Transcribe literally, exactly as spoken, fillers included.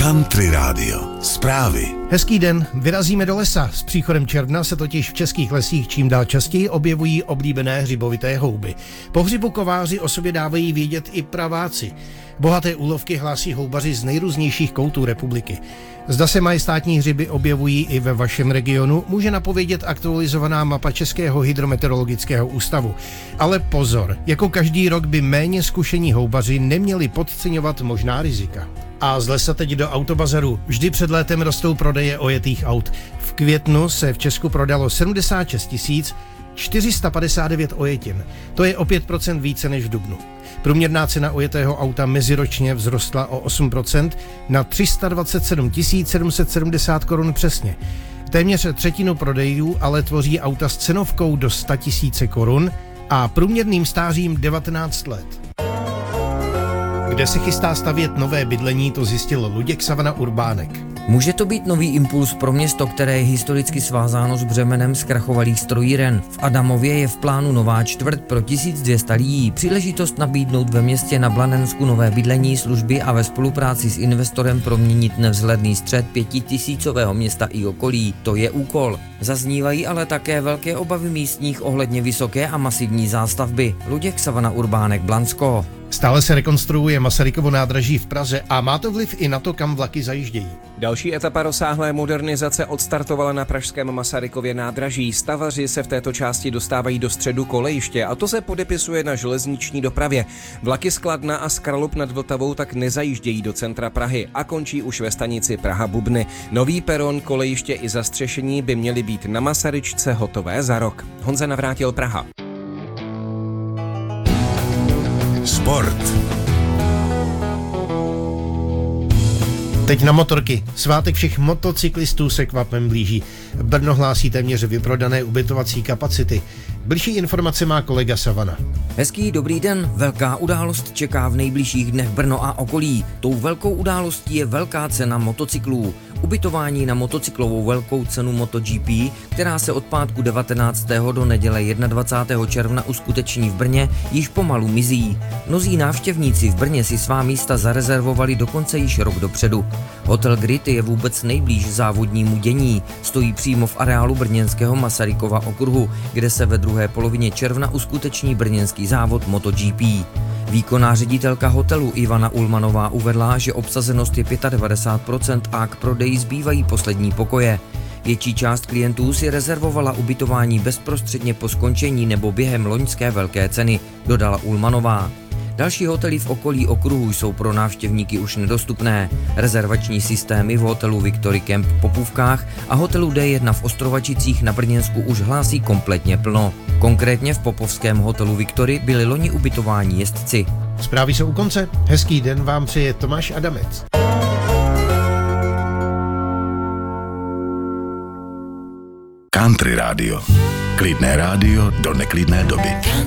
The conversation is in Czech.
Country Radio. Zprávy. Hezký den, vyrazíme do lesa. S příchodem června se totiž v českých lesích čím dál častěji objevují oblíbené hřibovité houby. Po hřibu kováři o sobě dávají vědět i praváci. Bohaté úlovky hlásí houbaři z nejrůznějších koutů republiky. Zda se majestátní hřiby objevují i ve vašem regionu, může napovědět aktualizovaná mapa Českého hydrometeorologického ústavu. Ale pozor, jako každý rok by méně zkušení houbaři neměli podceňovat možná rizika. A z lesa teď do autobazaru. Vždy před létem rostou prodeje ojetých aut. V květnu se v Česku prodalo sedmdesát šest tisíc čtyři sta padesát devět ojetin. To je o pět procent více než v dubnu. Průměrná cena ojetého auta meziročně vzrostla o osm procent na tři sta dvacet sedm tisíc sedm set sedmdesát korun přesně. Téměř třetinu prodejů ale tvoří auta s cenovkou do sto tisíc korun a průměrným stářím devatenáct let. Kde se chystá stavět nové bydlení, to zjistil Luděk Savana Urbánek. Může to být nový impuls pro město, které je historicky svázáno s břemenem zkrachovalých strojíren. V Adamově je v plánu nová čtvrť pro tisíc dvě stě lidí. Příležitost nabídnout ve městě na Blanensku nové bydlení, služby a ve spolupráci s investorem proměnit nevzhledný střed pětitisícového města i okolí. To je úkol. Zaznívají ale také velké obavy místních ohledně vysoké a masivní zástavby. Luděk Savana Urbánek, Blansko. Stále se rekonstruuje Masarykovo nádraží v Praze a má to vliv i na to, kam vlaky zajíždějí. Další etapa rozsáhlé modernizace odstartovala na pražském Masarykově nádraží. Stavaři se v této části dostávají do středu kolejiště a to se podepisuje na železniční dopravě. Vlaky z Kladna a z Kralupy nad Vltavou tak nezajíždějí do centra Prahy a končí už ve stanici Praha-Bubny. Nový peron, kolejiště i zastřešení by měly být na Masaryčce hotové za rok. Honza Navrátil, Praha. Sport. Teď na motorky. Svátek všech motocyklistů se kvapem blíží. Brno hlásí téměř vyprodané ubytovací kapacity. Bližší informace má kolega Savana. Hezký dobrý den, velká událost čeká v nejbližších dnech Brno a okolí. Tou velkou událostí je velká cena motocyklů. Ubytování na motocyklovou velkou cenu MotoGP, která se od pátku devatenáctého do neděle dvacátého prvního června uskuteční v Brně, již pomalu mizí. Mnozí návštěvníci v Brně si svá místa zarezervovali dokonce již rok dopředu. Hotel Grit je vůbec nejblíž závodnímu dění. Stojí přímo v areálu brněnského Masarykova okruhu, kde se ve druhé polovině června uskuteční brněnský závod MotoGP. Výkonná ředitelka hotelu Ivana Ulmanová uvedla, že obsazenost je devadesát pět procent a k prodeji zbývají poslední pokoje. Větší část klientů si rezervovala ubytování bezprostředně po skončení nebo během loňské velké ceny, dodala Ulmanová. Další hotely v okolí okruhu jsou pro návštěvníky už nedostupné. Rezervační systémy v hotelu Victory Camp v Popůvkách a hotelu D jedna v Ostrovačicích na Brněnsku už hlásí kompletně plno. Konkrétně v popovském hotelu Victory byli loni ubytováni jezdci. Zprávy jsou u konce. Hezký den vám přeje Tomáš Adamec. Country Radio. Klidné rádio do neklidné doby.